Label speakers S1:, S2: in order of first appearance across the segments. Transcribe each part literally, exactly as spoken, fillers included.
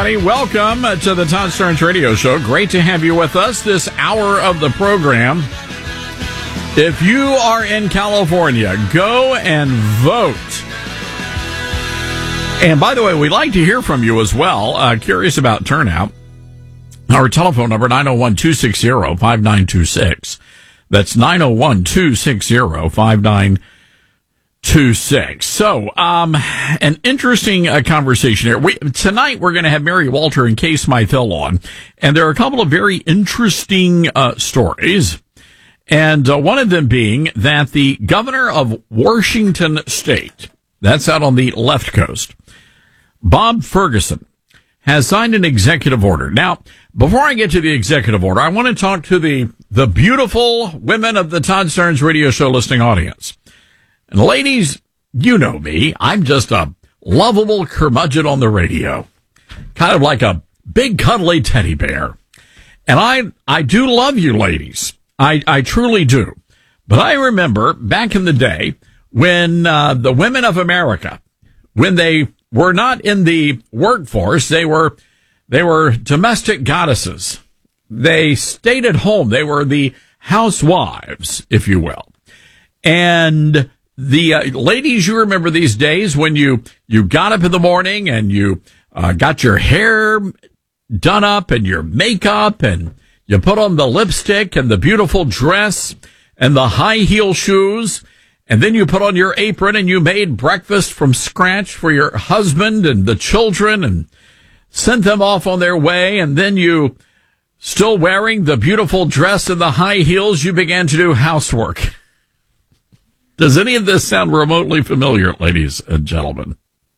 S1: everybody. Welcome to the Todd Starnes Radio Show. Great to have you with us this hour of the program. If you are in California, go and vote. And by the way, we'd like to hear from you as well. Uh, curious about turnout. Our telephone number, nine oh one, two six zero, five nine two six. That's nine oh one, two six zero, five nine two six. So, um, an interesting uh, conversation here. We, tonight we're going to have Mary Walter and Kay Smyth-Hill on, and there are a couple of very interesting uh, stories. And uh, one of them being that the governor of Washington State, that's out on the left coast, Bob Ferguson, has signed an executive order. Now, before I get to the executive order, I want to talk to the, the beautiful women of the Todd Starnes Radio Show listening audience. And ladies, you know me. I'm just a lovable curmudgeon on the radio. Kind of like a big cuddly teddy bear. And I, I do love you ladies. I, I truly do. But I remember back in the day when uh, the women of America, when they were not in the workforce, they were they were domestic goddesses. They stayed at home. They were the housewives, if you will. And the uh, ladies, you remember these days when you you got up in the morning and you uh, got your hair done up and your makeup and you put on the lipstick and the beautiful dress and the high heel shoes. And then you put on your apron and you made breakfast from scratch for your husband and the children and sent them off on their way. And then you, still wearing the beautiful dress and the high heels, you began to do housework. Does any of this sound remotely familiar, ladies and gentlemen?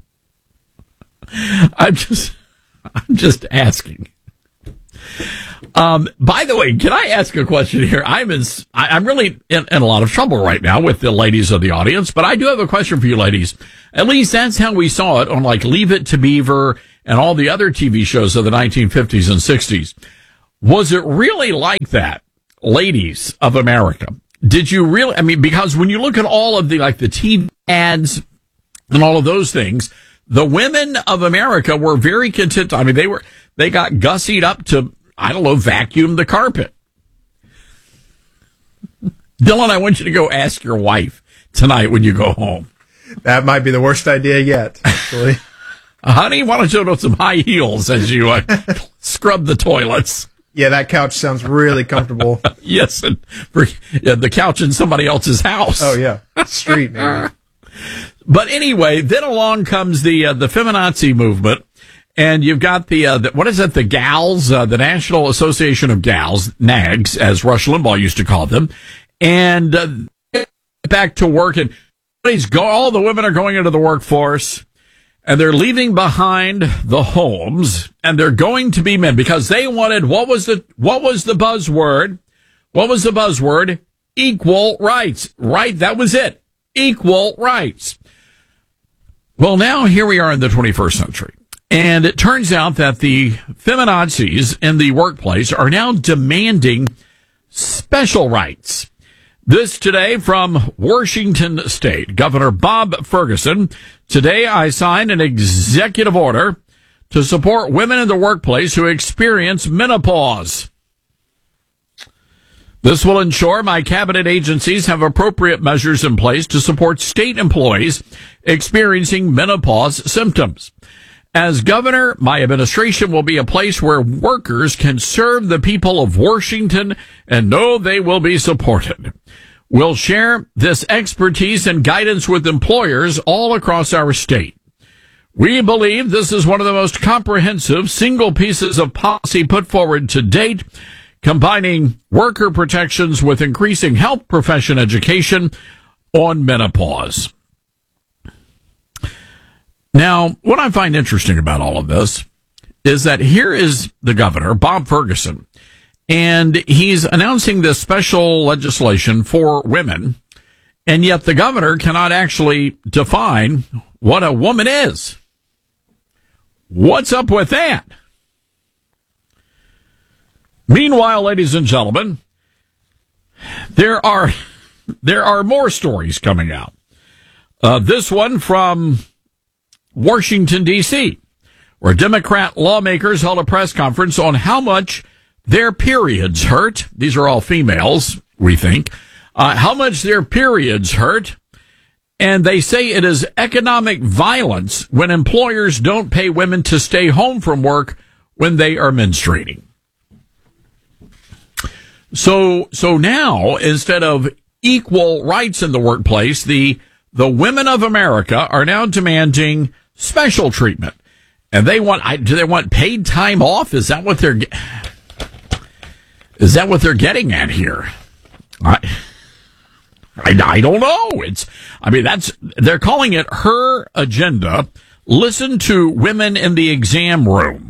S1: I'm just, I'm just asking. Um, by the way, can I ask a question here? I'm in, I, I'm really in, in a lot of trouble right now with the ladies of the audience, but I do have a question for you ladies. At least that's how we saw it on like Leave It to Beaver and all the other T V shows of the nineteen fifties and sixties. Was it really like that, ladies of America? Did you really, I mean, because when you look at all of the, like the T V ads and all of those things, the women of America were very content. I mean, they were, they got gussied up to, I don't know, vacuum the carpet. Dylan, I want you to go ask your wife tonight when you go home.
S2: That might be the worst idea yet, actually.
S1: Honey, why don't you put some high heels as you uh, scrub the toilets?
S2: Yeah, that couch sounds really comfortable.
S1: Yes, and for yeah, the couch in somebody else's house.
S2: Oh, yeah. Street, maybe.
S1: But anyway, then along comes the uh, the feminazi movement. And you've got the, uh, the, what is it, the gals, uh, the National Association of Gals, NAGs, as Rush Limbaugh used to call them. And uh, back to work. And go, all the women are going into the workforce. And they're leaving behind the homes. And they're going to be men. Because they wanted, what was the, what was the buzzword? What was the buzzword? Equal rights. Right? That was it. Equal rights. Well, now here we are in the twenty-first century. And it turns out that the feminazis in the workplace are now demanding special rights. This today from Washington State, Governor Bob Ferguson. Today I signed an executive order to support women in the workplace who experience menopause. This will ensure my cabinet agencies have appropriate measures in place to support state employees experiencing menopause symptoms. As governor, my administration will be a place where workers can serve the people of Washington and know they will be supported. We'll share this expertise and guidance with employers all across our state. We believe this is one of the most comprehensive single pieces of policy put forward to date, combining worker protections with increasing health profession education on menopause. Now, what I find interesting about all of this is that here is the governor, Bob Ferguson, and he's announcing this special legislation for women, and yet the governor cannot actually define what a woman is. What's up with that? Meanwhile, ladies and gentlemen, there are there are more stories coming out. Uh, this one from Washington, D C, where Democrat lawmakers held a press conference on how much their periods hurt. These are all females, we think. Uh, how much their periods hurt. And they say it is economic violence when employers don't pay women to stay home from work when they are menstruating. So, so now, instead of equal rights in the workplace, the, the women of America are now demanding special treatment. And they want, do they want paid time off? Is that what they're, is that what they're getting at here? I, I, I don't know. It's, I mean, that's, they're calling it Her Agenda. Listen to women in the exam room.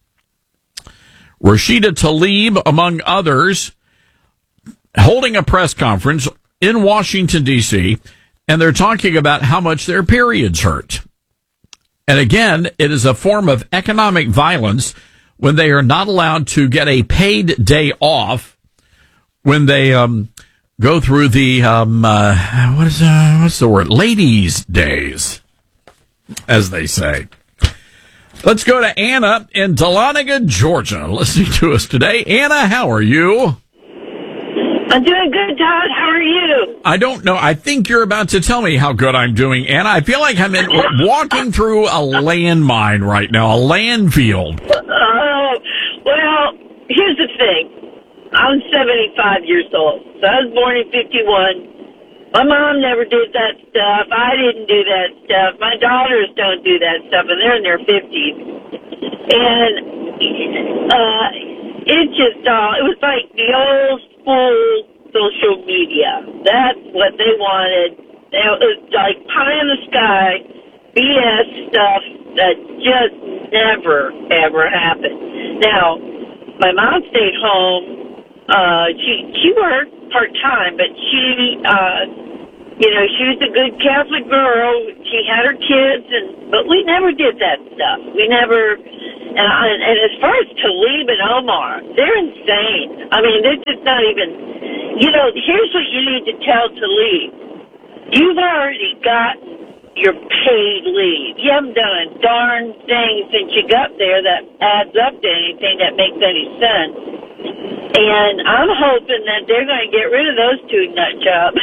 S1: Rashida Tlaib, among others, holding a press conference in Washington, D C, and they're talking about how much their periods hurt. And again, it is a form of economic violence when they are not allowed to get a paid day off when they, um, go through the, um, uh, what is, uh, what's the word? Ladies' days, as they say. Let's go to Anna in Dahlonega, Georgia, listening to us today. Anna, how are you?
S3: I'm doing good, Todd. How are you?
S1: I don't know. I think you're about to tell me how good I'm doing, Anna. I feel like I'm in, walking through a landmine right now, a landfield.
S3: Oh, well, here's the thing. I'm seventy-five years old, so I was born in fifty-one. My mom never did that stuff. I didn't do that stuff. My daughters don't do that stuff, and they're in their fifties. And uh, it just all, it was like the old school social media. That's what they wanted. It was like pie in the sky, B S stuff that just never, ever happened. Now, my mom stayed home. Uh, she, she worked part-time, but she, uh, you know, she was a good Catholic girl. She had her kids, and but we never did that stuff. We never, and, and as far as Tlaib and Omar, they're insane. I mean, they're just not even, you know, here's what you need to tell Tlaib. You've already gotten your paid leave. You haven't done a darn thing since you got there that adds up to anything that makes any sense. And I'm hoping that they're going to get rid of those two nut jobs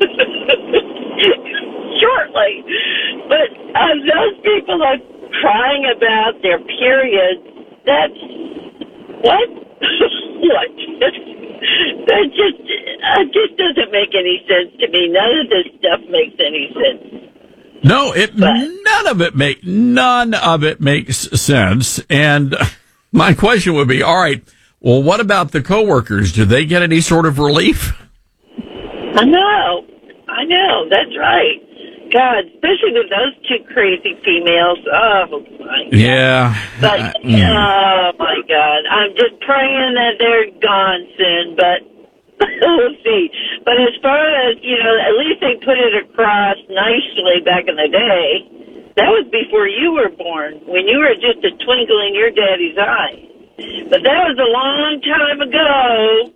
S3: shortly. But uh, those people are crying about their periods. That's what? What? That just uh, just doesn't make any sense to me. None of this stuff makes any sense.
S1: No, it
S3: But,
S1: none of it make none of it makes sense. And my question would be, all right, well, what about the coworkers? Do they get any sort of relief?
S3: I know. I know. That's right. God, especially with those two crazy females. Oh, my God.
S1: Yeah.
S3: But,
S1: uh, mm.
S3: oh, my God. I'm just praying that they're gone soon, but we'll see. But as far as, you know, at least they put it across nicely back in the day. That was before you were born, when you were just a twinkle in your daddy's eye. But that was a long time ago,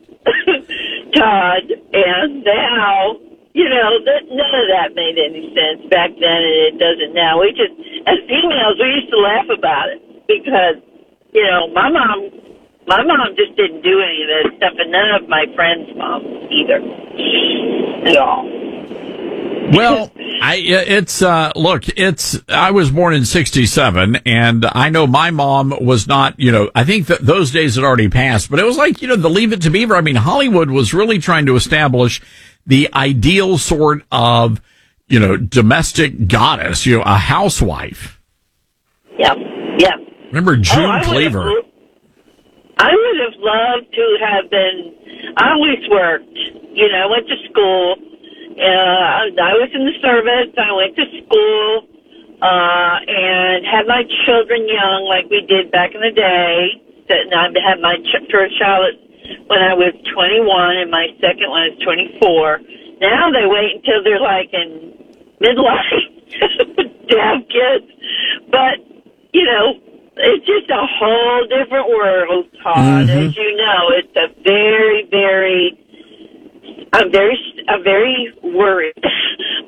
S3: Todd, and now, you know, that, none of that made any sense back then, and it doesn't now. We just, as females, we used to laugh about it because, you know, my mom, my mom just didn't do any of that stuff, and none of my friends' moms either, at all.
S1: Well, I, it's, uh, look, it's, I was born in sixty-seven, and I know my mom was not, you know, I think that those days had already passed, but it was like, you know, the Leave It to Beaver. I mean, Hollywood was really trying to establish the ideal sort of, you know, domestic goddess, you know, a housewife.
S3: Yep, yep.
S1: Remember June
S3: oh,
S1: Cleaver?
S3: I would have loved to have been, I always worked, you know, I went to school. Uh, I was in the service. I went to school uh, and had my children young, like we did back in the day. And I had my ch- first child when I was twenty-one, and my second one is twenty-four. Now they wait until they're like in midlife to have kids. But you know, it's just a whole different world, Todd.
S1: Mm-hmm.
S3: As you know, it's a very, very I'm very, I'm very worried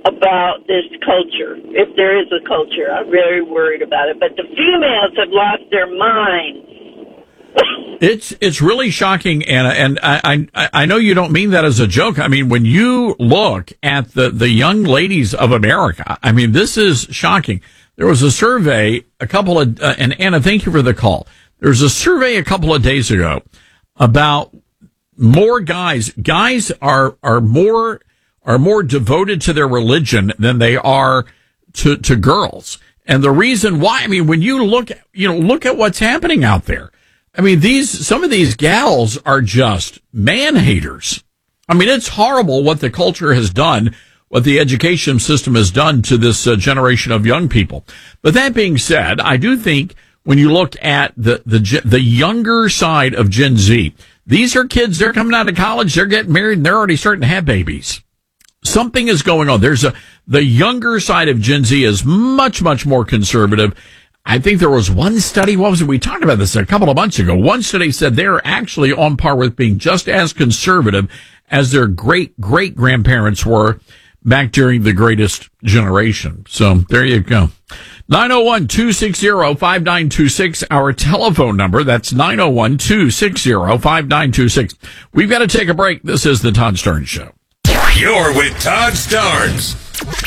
S3: about this culture, if there is a culture. I'm very worried about it. But the females have lost their minds.
S1: It's it's really shocking, Anna, and I, I I know you don't mean that as a joke. I mean, when you look at the, the young ladies of America, I mean, this is shocking. There was a survey a couple of, uh, and Anna, thank you for the call. There was a survey a couple of days ago about more guys. Guys are are more are more devoted to their religion than they are to to girls. And the reason why, I mean, when you look, you know, look at what's happening out there. I mean, these, some of these gals are just man haters. I mean, it's horrible what the culture has done, what the education system has done to this uh, generation of young people. But that being said, I do think when you look at the, the, the younger side of Gen Z, these are kids, they're coming out of college, they're getting married, and they're already starting to have babies. Something is going on. There's a, the younger side of Gen Z is much, much more conservative. I think there was one study, what was it? We talked about this a couple of months ago. One study said they're actually on par with being just as conservative as their great, great grandparents were back during the greatest generation. So there you go. nine oh one, two six zero, five nine two six, our telephone number. That's nine oh one, two six zero, five nine two six. We've got to take a break. This is the Todd Starnes Show.
S4: You're with Todd Starnes.